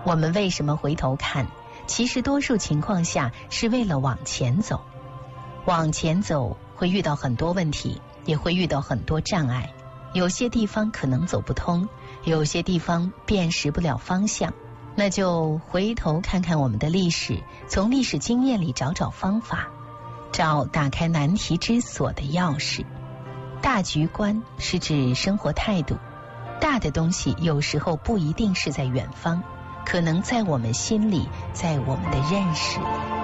我们为什么回头看？其实多数情况下是为了往前走。往前走会遇到很多问题，也会遇到很多障碍，有些地方可能走不通，有些地方辨识不了方向，那就回头看看我们的历史，从历史经验里找找方法，找打开难题之锁的钥匙。大局观是指生活态度，大的东西有时候不一定是在远方，可能在我们心里，在我们的认识里。